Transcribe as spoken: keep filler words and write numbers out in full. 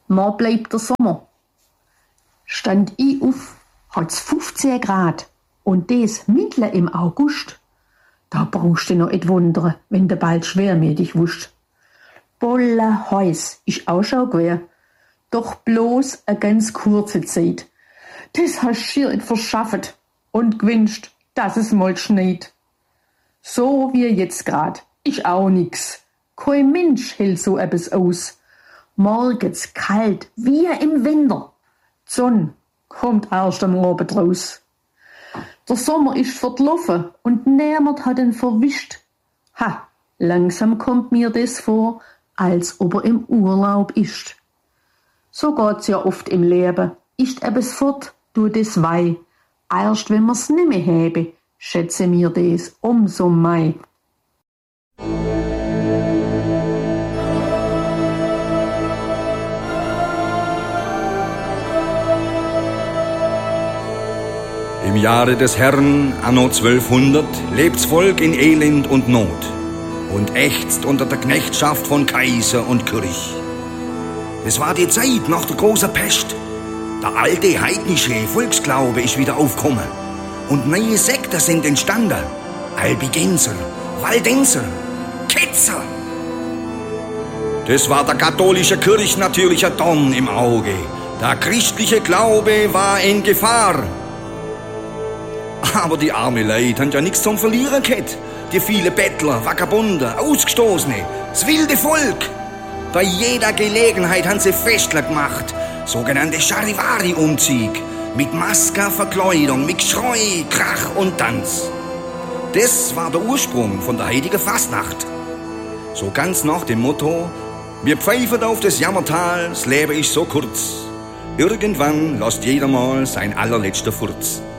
Morgen bleibt der Sommer. Stand ich auf, hat's fünfzehn Grad und des mitten im August. Da brauchst du noch et wundern, wenn du bald schwermütig wusst. Bolle heiß ist auch schon gewesen, doch bloß a ganz kurze Zeit. Das hast schier et verschafft und gewünscht, dass es mal schneit. So wie jetzt grad, ist auch nix. Kein Mensch hält so etwas aus. Morgens kalt, wie im Winter. Die Sonne kommt erst am Abend raus. Der Sommer ist verlaufen und niemand hat ihn verwischt. Ha, langsam kommt mir das vor, als ob er im Urlaub ist. So geht's ja oft im Leben. Ist etwas fort, du das wei. Erst wenn wir's nimmer habe, schätze mir das umso mehr. Im Jahre des Herrn, anno zwölfhundert, lebt's Volk in Elend und Not und ächzt unter der Knechtschaft von Kaiser und König. Es war die Zeit nach der großen Pest. Der alte heidnische Volksglaube ist wieder aufgekommen und neue Sekten sind entstanden. Albigenser, Waldenser, Ketzer. Das war der katholische Kirche natürlich ein Dorn im Auge. Der christliche Glaube war in Gefahr. Aber die arme Leute haben ja nichts zum Verlieren gehabt. Die viele Bettler, Vagabunden, Ausgestoßene, das wilde Volk. Bei jeder Gelegenheit haben sie Festler gemacht, sogenannte Charivari-Umzug, mit Maske, Verkleidung, mit Schrei, Krach und Tanz. Das war der Ursprung von der heutigen Fastnacht. So ganz nach dem Motto, wir pfeifen auf das Jammertal, das Leben ist so kurz. Irgendwann lässt jeder mal sein allerletzter Furz.